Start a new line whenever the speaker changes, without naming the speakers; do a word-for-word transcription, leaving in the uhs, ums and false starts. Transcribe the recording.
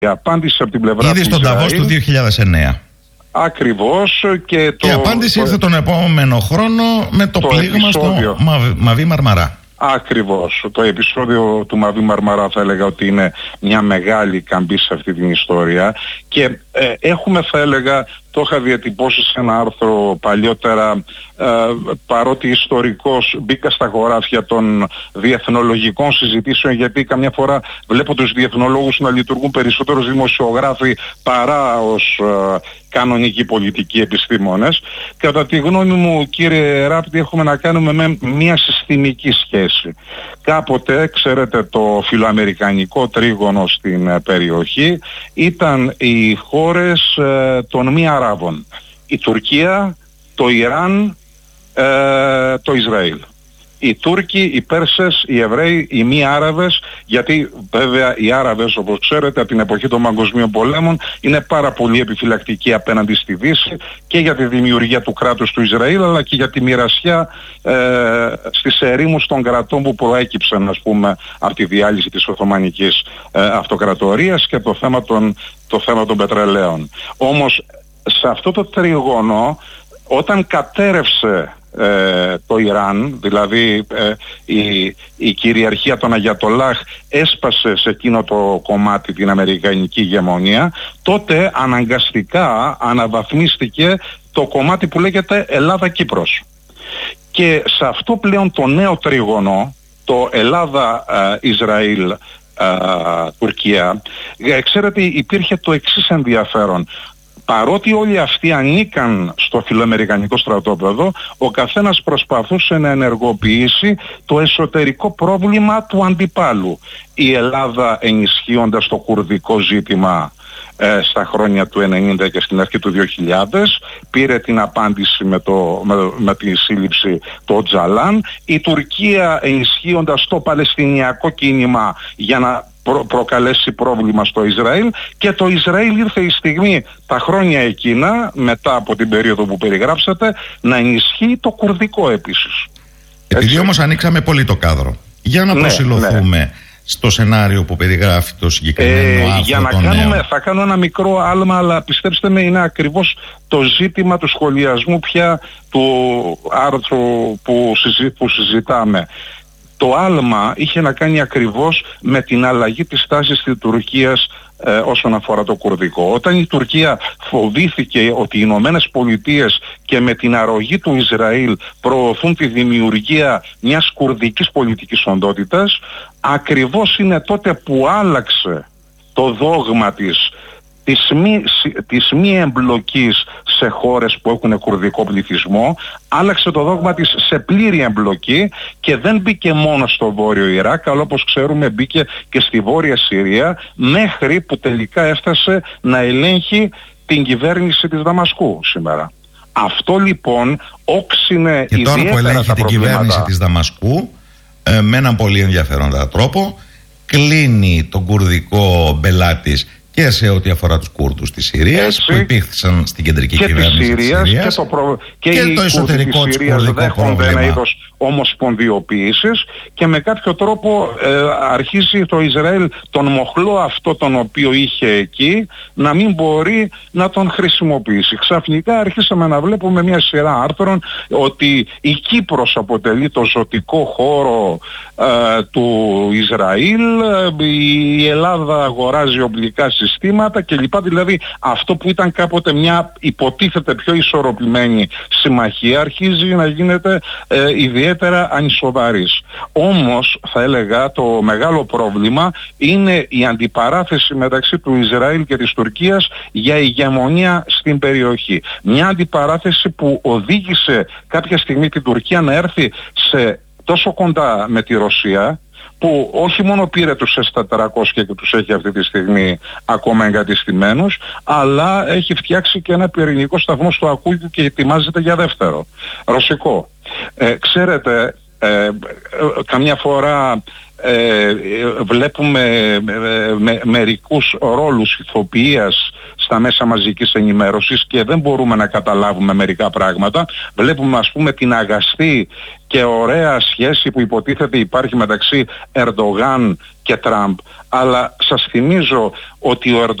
Η απάντηση από την πλευρά
ήδη
του
στον
Ισραήλ...
Νταβός του δύο χιλιάδες εννέα.
Ακριβώς. Και, το,
η απάντηση ήρθε τον επόμενο χρόνο με το, το πλήγμα επεισόδιο. στο Μαβ, Μαβί Μαρμαρά.
Ακριβώς. Το επεισόδιο του Μαβί Μαρμαρά θα έλεγα ότι είναι μια μεγάλη καμπή σε αυτή την ιστορία και ε, έχουμε, θα έλεγα, το είχα διατυπώσει σε ένα άρθρο παλιότερα, ε, παρότι ιστορικός μπήκα στα χωράφια των διεθνολογικών συζητήσεων, γιατί καμιά φορά βλέπω τους διεθνολόγους να λειτουργούν περισσότερο ως δημοσιογράφοι παρά ως ε, κανονικοί πολιτικοί επιστήμονες. Κατά τη γνώμη μου, κύριε Ράπτη, έχουμε να κάνουμε με μια συστημική σχέση. Κάποτε, ξέρετε, το φιλοαμερικανικό τρίγωνο στην περιοχή ήταν οι χώρες ε, των μη Αράβων. Η Τουρκία, το Ιράν, ε, το Ισραήλ. Οι Τούρκοι, οι Πέρσες, οι Εβραίοι, οι μη Άραβες, γιατί βέβαια οι Άραβες, όπως ξέρετε, από την εποχή των παγκοσμίων πολέμων είναι πάρα πολύ επιφυλακτικοί απέναντι στη Δύση και για τη δημιουργία του κράτους του Ισραήλ, αλλά και για τη μοιρασιά ε, στις ερήμους των κρατών που προέκυψαν, ας πούμε, από τη διάλυση της Οθωμανικής ε, Αυτοκρατορίας και το θέμα των, το θέμα των πετρελαίων. Όμως σε αυτό το τριγώνο, όταν κατέρευσε Ε, το Ιράν, δηλαδή ε, η, η κυριαρχία των Αγιατολάχ έσπασε σε εκείνο το κομμάτι την αμερικανική ηγεμονία, τότε αναγκαστικά αναβαθμίστηκε το κομμάτι που λέγεται Ελλάδα-Κύπρος. Και σε αυτό πλέον το νέο τρίγωνο, το Ελλάδα-Ισραήλ-Τουρκία, ε, ε, ξέρετε, υπήρχε το εξής ενδιαφέρον. Παρότι όλοι αυτοί ανήκαν στο φιλοαμερικανικό στρατόπεδο, ο καθένας προσπαθούσε να ενεργοποιήσει το εσωτερικό πρόβλημα του αντιπάλου. Η Ελλάδα, ενισχύοντας το κουρδικό ζήτημα ε, στα χρόνια του ενενήντα και στην αρχή του δύο χιλιάδες, πήρε την απάντηση με, το, με, με τη σύλληψη του Οτζαλάν. Η Τουρκία, ενισχύοντας το παλαιστινιακό κίνημα για να Προ, προκαλέσει πρόβλημα στο Ισραήλ, και το Ισραήλ ήρθε η στιγμή τα χρόνια εκείνα, μετά από την περίοδο που περιγράψατε, να ενισχύει το κουρδικό επίσης.
Επειδή όμως ανοίξαμε πολύ το κάδρο, για να ναι, προσηλωθούμε ναι. στο σενάριο που περιγράφει το συγκεκριμένο ε, άρθρο. Για να κάνουμε, θα κάνω ένα μικρό άλμα, αλλά πιστέψτε με, είναι ακριβώς το ζήτημα του σχολιασμού πια του άρθρου που, συζη, που συζητάμε. Το άλμα είχε να κάνει ακριβώς με την αλλαγή της τάσης της Τουρκίας ε, όσον αφορά το κουρδικό. Όταν η Τουρκία φοβήθηκε ότι οι Ηνωμένες Πολιτείες και με την αρρωγή του Ισραήλ προωθούν τη δημιουργία μιας κουρδικής πολιτικής οντότητας, ακριβώς είναι τότε που άλλαξε το δόγμα της της μη, της μη εμπλοκής σε χώρες που έχουν κουρδικό πληθυσμό, άλλαξε το δόγμα της σε πλήρη εμπλοκή και δεν μπήκε μόνο στο βόρειο Ιράκ, αλλά όπως ξέρουμε μπήκε και στη βόρεια Συρία, μέχρι που τελικά έφτασε να ελέγχει την κυβέρνηση της Δαμασκού σήμερα. Αυτό λοιπόν όξινε και
ιδιαίτερα
τώρα που ελέγχει την κυβέρνηση της Δαμασκού ε, με έναν πολύ ενδιαφέροντα τρόπο, κλείνει τον κουρδικό μπελάτης και σε ό,τι αφορά τους Κούρδους της Συρίας, έτσι, που υπήρξαν στην κεντρική και κυβέρνηση της Συρίας, της Συρίας
και, το προ... και,
και
οι
το εσωτερικό της
Συρίας δέχονται ένα είδος ομοσπονδιοποίησης, και με κάποιο τρόπο ε, αρχίζει το Ισραήλ τον μοχλό αυτό τον οποίο είχε εκεί να μην μπορεί να τον χρησιμοποιήσει. Ξαφνικά αρχίσαμε να βλέπουμε μια σειρά άρθρων ότι η Κύπρος αποτελεί το ζωτικό χώρο ε, του Ισραήλ, η Ελλάδα αγοράζει οπλικά συστήματα κλπ. Δηλαδή αυτό που ήταν κάποτε μια υποτίθεται πιο ισορροπημένη συμμαχία αρχίζει να γίνεται ε, ιδιαίτερα ανισοβαρής. Όμως θα έλεγα το μεγάλο πρόβλημα είναι η αντιπαράθεση μεταξύ του Ισραήλ και της Τουρκίας για ηγεμονία στην περιοχή. Μια αντιπαράθεση που οδήγησε κάποια στιγμή την Τουρκία να έρθει σε τόσο κοντά με τη Ρωσία, που όχι μόνο πήρε τους ες τετρακόσια και τους έχει αυτή τη στιγμή ακόμα εγκατεστημένους, αλλά έχει φτιάξει και ένα πυρηνικό σταθμό στο Ακούγιο και ετοιμάζεται για δεύτερο, ρωσικό. Ε, ξέρετε, ε, ε, καμιά φορά ε, βλέπουμε ε, με, μερικούς ρόλους ηθοποιίας στα μέσα μαζικής ενημέρωσης και δεν μπορούμε να καταλάβουμε μερικά πράγματα. Βλέπουμε ας πούμε την αγαστή και ωραία σχέση που υποτίθεται υπάρχει μεταξύ Ερντογάν και Τραμπ, αλλά σας θυμίζω ότι ο Ερντογάν